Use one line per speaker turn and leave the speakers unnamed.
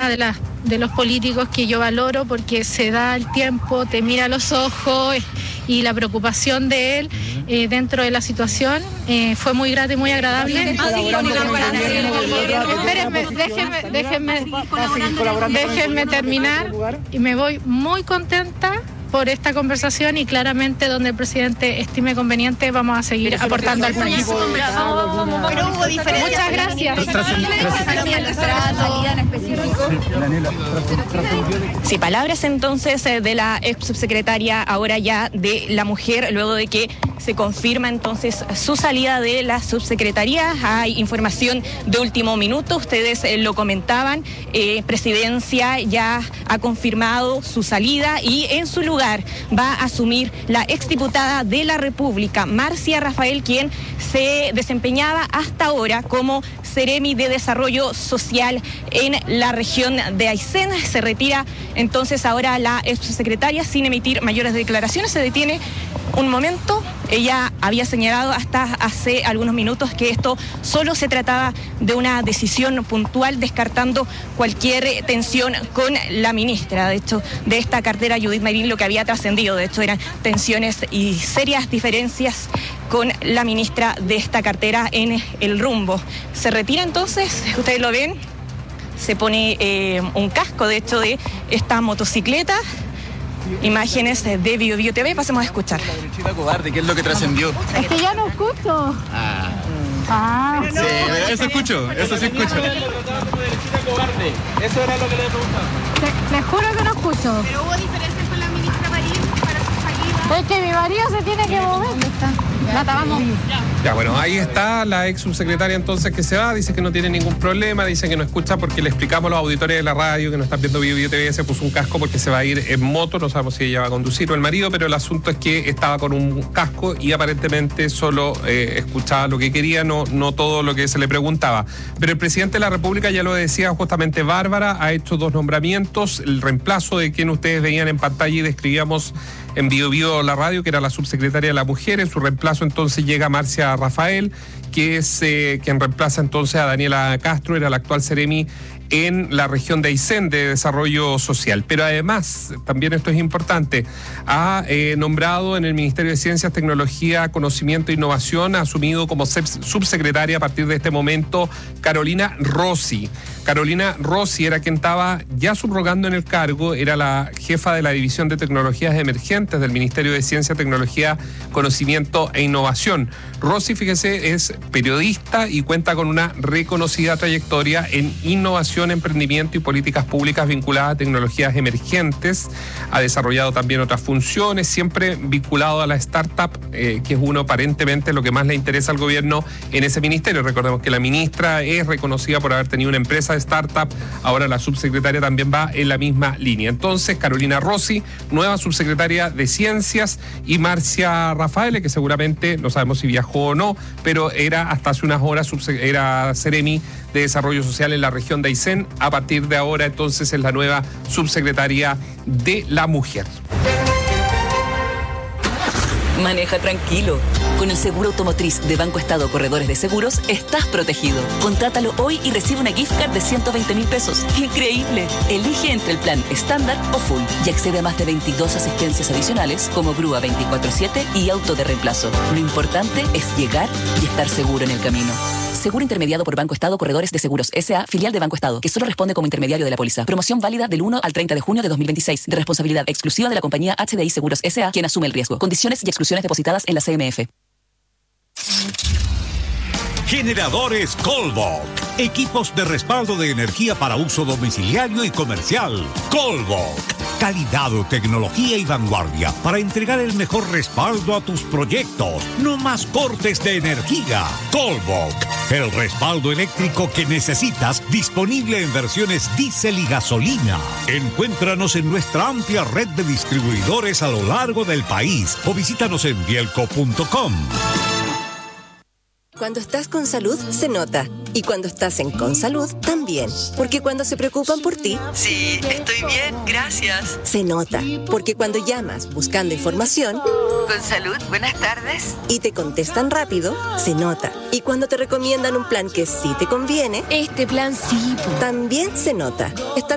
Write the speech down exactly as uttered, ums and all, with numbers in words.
de, la, de los políticos que yo valoro porque se da el tiempo, te mira a los ojos y la preocupación de él eh, dentro de la situación eh, fue muy grata y muy agradable. Espérenme, déjenme, déjenme, déjenme terminar y me voy muy contenta por esta conversación y claramente donde el presidente estime conveniente vamos a seguir aportando al país.
Pero hubo diferencias.
Muchas gracias.
Sí, palabras entonces de la ex subsecretaria, ahora ya de la mujer, luego de que se confirma entonces su salida de la subsecretaría. Hay información de último minuto, ustedes eh, lo comentaban, eh, Presidencia ya ha confirmado su salida y en su lugar va a asumir la exdiputada de la República, Marcia Rafael, quien se desempeñaba hasta ahora como Seremi de Desarrollo Social en la región de Aysén. Se retira entonces ahora la exsecretaria sin emitir mayores declaraciones. Se detiene un momento. Ella había señalado hasta hace algunos minutos que esto solo se trataba de una decisión puntual, descartando cualquier tensión con la ministra. De hecho, de esta cartera, Judith Mayrín, lo que había trascendido, de hecho, eran tensiones y serias diferencias con la ministra de esta cartera en el rumbo. Se retira entonces, ustedes lo ven, se pone eh, un casco, de hecho, de esta motocicleta. Imágenes de Bio Bio T V, pasemos a escuchar.
La derechita cobarde, ¿qué es lo que trascendió?
Es que ya no escucho.
Ah.
Ah.
Sí, eso escucho, eso sí escucho.
Eso era lo que le preguntaba.
Te, les juro que no escucho.
Pero hubo diferencias con la ministra Marín para su salida.
Es que mi marido se tiene que mover. Nata, vamos.
Ya, bueno, ahí está la ex subsecretaria entonces que se va, dice que no tiene ningún problema, dice que no escucha porque le explicamos a los auditores de la radio que no están viendo Bio Bio T V, se puso un casco porque se va a ir en moto, no sabemos si ella va a conducir o el marido, pero el asunto es que estaba con un casco y aparentemente solo eh, escuchaba lo que quería, no, no todo lo que se le preguntaba. Pero el presidente de la República, ya lo decía justamente Bárbara, ha hecho dos nombramientos, el reemplazo de quien ustedes veían en pantalla y describíamos en Bio Bio la radio, que era la subsecretaria de la Mujer. En su reemplazo entonces llega Marcia Rafael, que es eh, quien reemplaza entonces a Daniela Castro, era la actual Seremi en la región de Aysén de Desarrollo Social. Pero además, también esto es importante, ha eh, nombrado en el Ministerio de Ciencias, Tecnología, Conocimiento e Innovación, ha asumido como subsecretaria a partir de este momento Carolina Rossi. Carolina Rossi era quien estaba ya subrogando en el cargo, era la jefa de la División de Tecnologías Emergentes del Ministerio de Ciencia, Tecnología, Conocimiento e Innovación. Rossi, fíjese, es periodista y cuenta con una reconocida trayectoria en innovación, emprendimiento y políticas públicas vinculadas a tecnologías emergentes. Ha desarrollado también otras funciones, siempre vinculado a la startup, eh, que es uno aparentemente lo que más le interesa al gobierno en ese ministerio. Recordemos que la ministra es reconocida por haber tenido una empresa de startup, ahora la subsecretaria también va en la misma línea. Entonces, Carolina Rossi, nueva subsecretaria de Ciencias, y Marcia Rafael, que seguramente, no sabemos si viajó o no, pero era hasta hace unas horas, era Seremi de Desarrollo Social en la región de Aysén. A partir de ahora, entonces, es la nueva subsecretaria de la Mujer.
Maneja tranquilo. Con el seguro automotriz de Banco Estado Corredores de Seguros, estás protegido. Contrátalo hoy y recibe una gift card de ciento veinte mil pesos. ¡Increíble! Elige entre el plan estándar o full y accede a más de veintidós asistencias adicionales como grúa veinticuatro siete y auto de reemplazo. Lo importante es llegar y estar seguro en el camino. Seguro intermediado por Banco Estado Corredores de Seguros S A, filial de Banco Estado, que solo responde como intermediario de la póliza. Promoción válida del uno al treinta de junio de dos mil veintiséis, de responsabilidad exclusiva de la compañía H D I Seguros S A, quien asume el riesgo. Condiciones y exclusiones depositadas en la C M F.
Generadores Colbok. Equipos de respaldo de energía para uso domiciliario y comercial. Colbok. Calidad, tecnología y vanguardia para entregar el mejor respaldo a tus proyectos. No más cortes de energía. Colbok. El respaldo eléctrico que necesitas, disponible en versiones diésel y gasolina. Encuéntranos en nuestra amplia red de distribuidores a lo largo del país o visítanos en bielco punto com.
Cuando estás con salud, se nota. Y cuando estás en Consalud, también. Porque cuando se preocupan por ti...
Sí, estoy bien, gracias.
Se nota. Porque cuando llamas buscando información...
Consalud, buenas tardes.
Y te contestan rápido, se nota. Y cuando te recomiendan un plan que sí te conviene...
Este plan sí.
También se nota. Estar